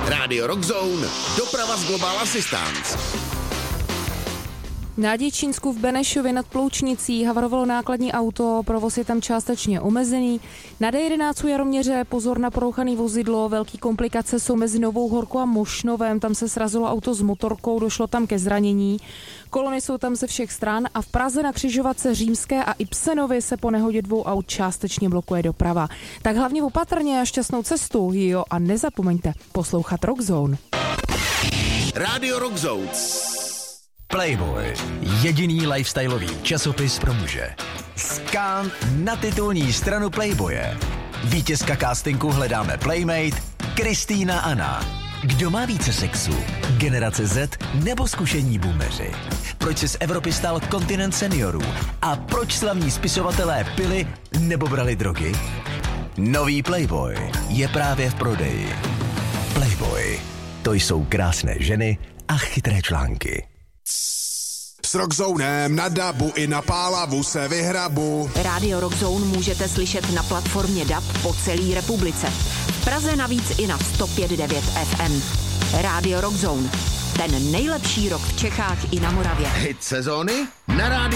Rádio Rockzone, doprava z Global Assistance. Na Děčínsku v Benešově nad Ploučnicí havarovalo nákladní auto, provoz je tam částečně omezený. Na D11 Jaroměře pozor na porouchaný vozidlo, velký komplikace jsou mezi Novou Horkou a Mošnovem, tam se srazilo auto s motorkou, došlo tam ke zranění. Kolony jsou tam ze všech stran a v Praze na křižovatce Římské a Ibsenovy se po nehodě 2 aut částečně blokuje doprava. Tak hlavně opatrně a šťastnou cestu, jo, a nezapomeňte poslouchat Rockzone. Rádio Rockzone. Playboy, jediný lifestyleový časopis pro muže. Skán na titulní stranu Playboye. Vítězka castingu Hledáme Playmate, Kristýna Anna. Kdo má více sexu? Generace Z nebo zkušení boomeři? Proč se z Evropy stal kontinent seniorů? A proč slavní spisovatelé pili nebo brali drogy? Nový Playboy je právě v prodeji. Playboy, to jsou krásné ženy a chytré články. S Rockzonem na dabu i na pálavu se vyhrabu. Rádio Rockzone můžete slyšet na platformě DAB po celé republice. V Praze navíc i na 105.9 FM. Rádio Rockzone. Ten nejlepší rock v Čechách i na Moravě. Hit sezóny na rádiu